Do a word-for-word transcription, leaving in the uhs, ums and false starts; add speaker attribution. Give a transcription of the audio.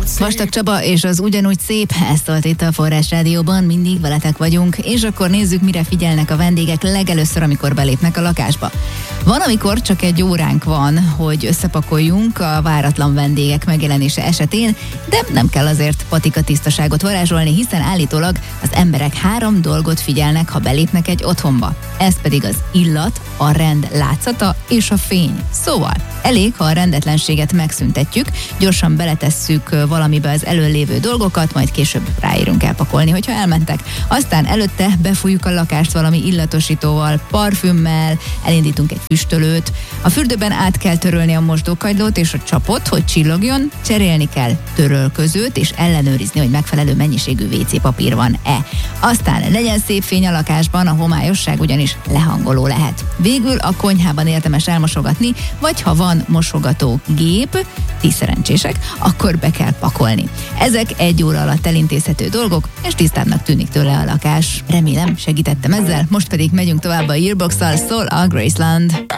Speaker 1: Vastag Csaba és az ugyanúgy szép, ez szólt itt a Forrás Rádióban, mindig veletek vagyunk, és akkor nézzük, mire figyelnek a vendégek legelőször, amikor belépnek a lakásba. Van, amikor csak egy óránk van, hogy összepakoljunk a váratlan vendégek megjelenése esetén, de nem kell azért patika tisztaságot varázsolni, hiszen állítólag az emberek három dolgot figyelnek, ha belépnek egy otthonba. Ez pedig az illat, a rend látszata és a fény. Szóval elég, ha a rendetlenséget megszüntetjük, gyorsan beletesszük valamibe az előlévő dolgokat, majd később ráérünk elpakolni, hogyha elmentek. Aztán előtte befújjuk a lakást valami illatosítóval, parfümmel, elindítunk egy füstölőt. A fürdőben át kell törölni a mosdókagylót és a csapot, hogy csillogjon, cserélni kell törölközőt, és ellenőrizni, hogy megfelelő mennyiségű vé cé papír van-e. Aztán legyen szép fény a lakásban, a homályosság ugyanis lehangoló lehet. Végül a konyhában érdemes elmosogatni, vagy ha van mosogató gép, ti szerencsések, akkor be kell pakolni. Ezek egy óra alatt elintézhető dolgok, és tisztábbnak tűnik tőle a lakás. Remélem, segítettem ezzel, most pedig megyünk tovább a Yearbox-szal, szól a Graceland.